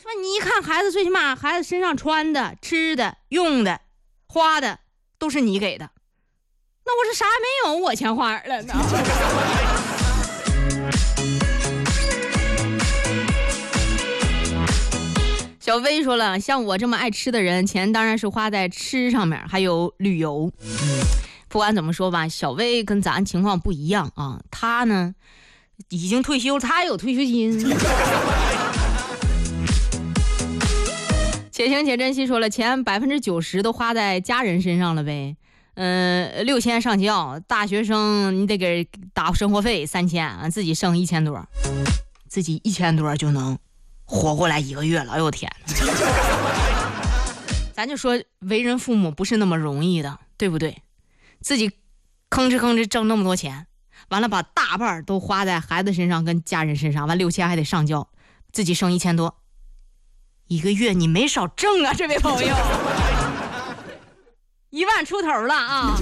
说你一看孩子，最起码孩子身上穿的、吃的、用的、花的都是你给的，那我这啥也没有，我钱花哪儿了呢？小薇说了，像我这么爱吃的人，钱当然是花在吃上面，还有旅游。不管怎么说吧，小薇跟咱情况不一样啊，她呢已经退休，她有退休金。且行且珍惜说了，钱90%都花在家人身上了呗。6000上交，大学生你得给打生活费3000，自己剩1000多，自己1000多就能活过来1个月了。哎呦天，咱就说为人父母不是那么容易的，对不对？自己吭哧挣那么多钱，完了把大半都花在孩子身上跟家人身上，完6000还得上交，自己剩1000多，1个月你没少挣啊，这位朋友，1万出头了啊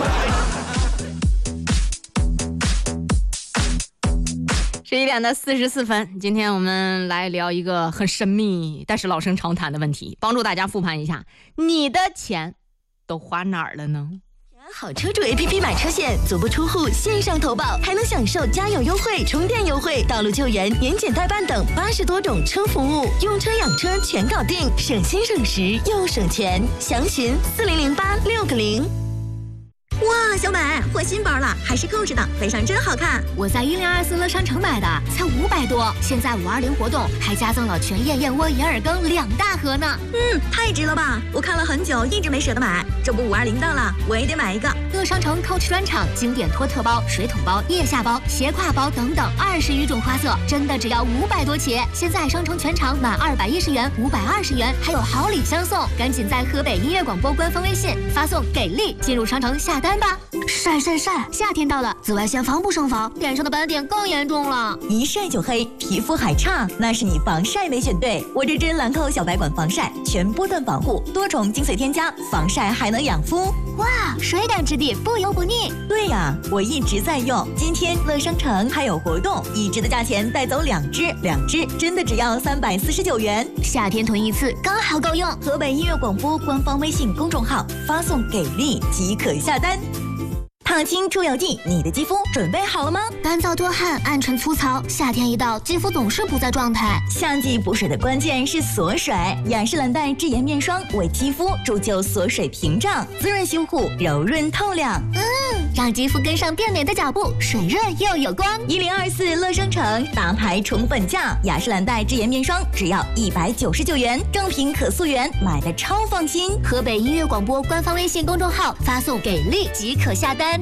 ！11:44，今天我们来聊一个很神秘但是老生常谈的问题，帮助大家复盘一下，你的钱都花哪儿了呢？ 好车主 APP 买车险，足不出户线上投保，还能享受加油优惠、充电优惠、道路救援、年检代办等80多种车服务，用车养车全搞定，省心省时又省钱。详询4008-6个0。 哇，小美换新包了，还是Coach的，背上真好看。 我在1024乐商城买的，才500多，现在520活动还加赠了全燕燕窝银耳羹2大盒呢。 太值了吧！我看了很久，一直没舍得买，这不520到了，我也得买一个。 乐商城 Coach 专场，经典托特包、水桶包、腋下包、斜挎包等等20余种花色，真的只要500多起。现在商城全场满210元520元，还有好礼相送，赶紧在河北音乐广播官方微信发送给力进入商城下单吧。 晒，夏天到了，紫外线防不胜防，脸上的斑点更严重了， 一晒就黑，皮肤还差，那是你防晒没选对。我这支兰蔻小白管防晒，全波段防护，多重精髓添加，防晒还能养肤。 哇，水感质地，不油不腻。 对呀，我一直在用。今天乐商城还有活动，1支的价钱带走2支真的只要349元。 夏天囤一次刚好够用。 河北音乐广播官方微信公众号发送给力即可下单。烫青出油剂，你的肌肤准备好了吗？ 干燥多汗，暗沉粗糙，夏天一到，肌肤总是不在状态。 夏季补水的关键是锁水，雅诗兰黛智颜面霜为肌肤铸就锁水屏障，滋润修护，柔润透亮。 让肌肤跟上变美的脚步，水润又有光。 1024乐商城大牌宠粉价，雅诗兰黛智颜面霜只要199元，正品可溯源，买的超放心。 河北音乐广播官方微信公众号发送给力即可下单。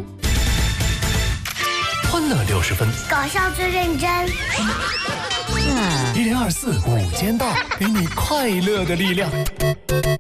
欢乐60分， 搞笑最认真。 1024午间到，给你快乐的力量。